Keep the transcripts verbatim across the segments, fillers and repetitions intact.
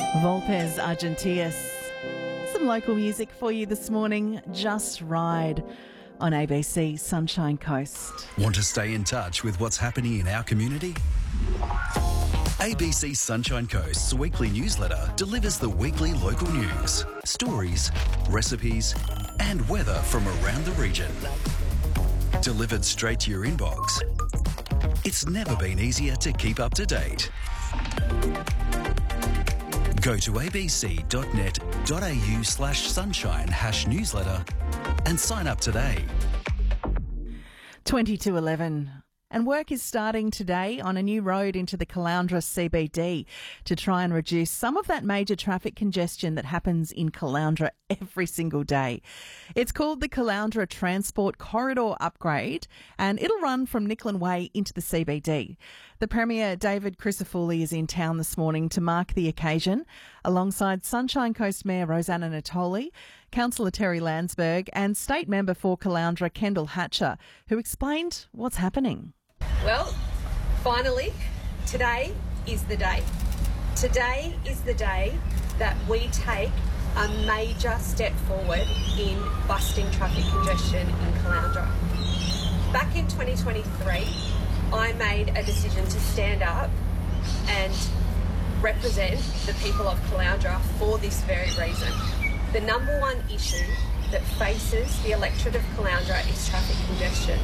Volpes Argentius. Some local music for you this morning. Just Ride on A B C Sunshine Coast. Want to stay in touch with what's happening in our community? A B C Sunshine Coast's weekly newsletter delivers the weekly local news, stories, recipes and weather from around the region. Delivered straight to your inbox. It's never been easier to keep up to date. Go to abc.net.au slash sunshine hash newsletter and sign up today. twenty to eleven. And work is starting today on a new road into the Caloundra C B D to try and reduce some of that major traffic congestion that happens in Caloundra every single day. It's called the Caloundra Transport Corridor Upgrade and it'll run from Nicklin Way into the C B D. The Premier, David Crisafulli, is in town this morning to mark the occasion alongside Sunshine Coast Mayor Rosanna Natoli, Councillor Terry Landsberg and State Member for Caloundra Kendall Hatcher, who explained what's happening. Well, finally, today is the day. Today is the day that we take a major step forward in busting traffic congestion in Caloundra. Back in twenty twenty-three, I made a decision to stand up and represent the people of Caloundra for this very reason. The number one issue that faces the electorate of Caloundra is traffic congestion.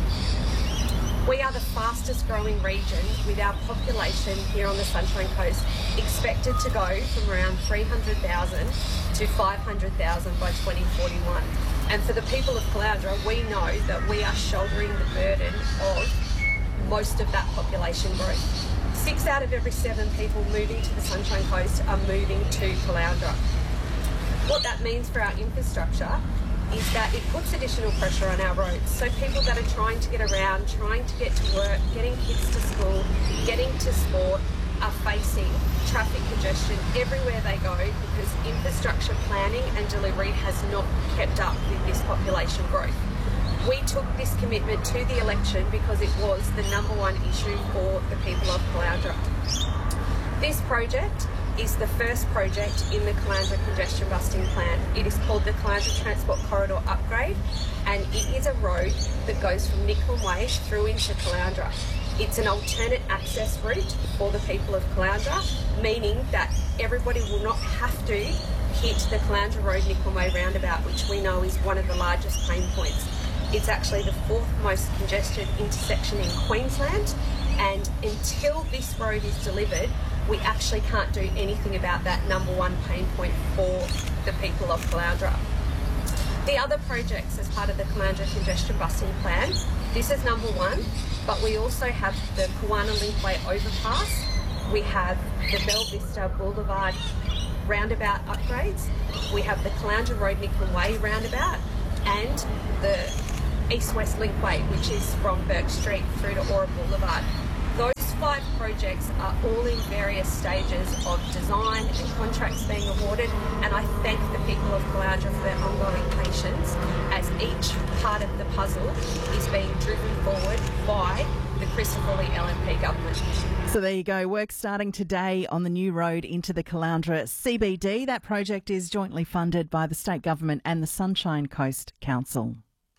We are the fastest growing region with our population here on the Sunshine Coast expected to go from around three hundred thousand to five hundred thousand by twenty forty-one. And for the people of Caloundra, we know that we are shouldering the burden of most of that population growth. Six out of every seven people moving to the Sunshine Coast are moving to Caloundra. What that means for our infrastructure is that it puts additional pressure on our roads. So people that are trying to get around, trying to get to work, getting kids to school, getting to sport, are facing traffic congestion everywhere they go because infrastructure planning and delivery has not kept up with this population growth. We took this commitment to the election because it was the number one issue for the people of Caloundra. This project is the first project in the Caloundra Congestion Busting Plan. It is called the Caloundra Transport Corridor Upgrade and it is a road that goes from Nicklin Way through into Caloundra. It's an alternate access route for the people of Caloundra, meaning that everybody will not have to hit the Caloundra Road Nicklin Way roundabout, which we know is one of the largest pain points. It's actually the fourth most congested intersection in Queensland, and until this road is delivered, we actually can't do anything about that number one pain point for the people of Caloundra. The other projects as part of the Caloundra Congestion Busting Plan, this is number one, but we also have the Kawana Linkway overpass, we have the Bell Vista Boulevard roundabout upgrades, we have the Caloundra Road Nicklin Way roundabout, and the East-West Linkway, which is from Burke Street through to Aura Boulevard. Those five projects are all in various stages of design and contracts being awarded, and I thank the people of Caloundra for their ongoing patience as each part of the puzzle is being driven forward by the Crisafulli L N P government. So there you go, work starting today on the new road into the Caloundra C B D. That project is jointly funded by the state government and the Sunshine Coast Council.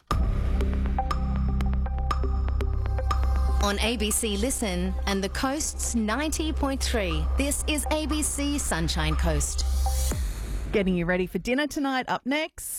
On A B C Listen and the Coast's ninety point three, this is A B C Sunshine Coast. Getting you ready for dinner tonight. Up next,